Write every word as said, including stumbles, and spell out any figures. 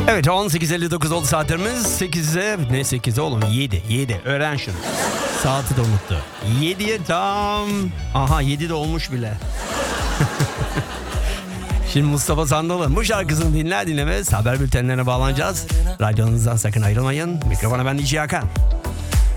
Evet, on sekiz elli dokuz oldu saatlerimiz. sekize ne sekizi oğlum, yedi yedi, öğren şunu. Saati de unuttu. yediye tam. Aha, yedi de olmuş bile. Şimdi Mustafa Sandal'ın bu şarkısını dinler dinlemez haber bültenlerine bağlanacağız. Radyonuzdan sakın ayrılmayın. Mikrofona ben D J Hakan.